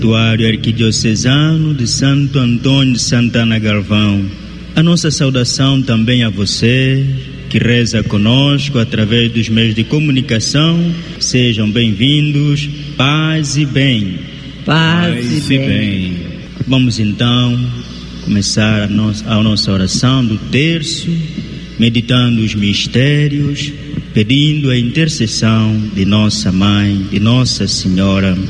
Santuário Arquidiocesano de Santo Antônio de Santana Galvão. A nossa saudação também a você, que reza conosco através dos meios de comunicação. Sejam bem-vindos, paz e bem. Paz e bem. Vamos então começar a nossa oração do terço, meditando os mistérios, pedindo a intercessão de nossa Mãe, de Nossa Senhora.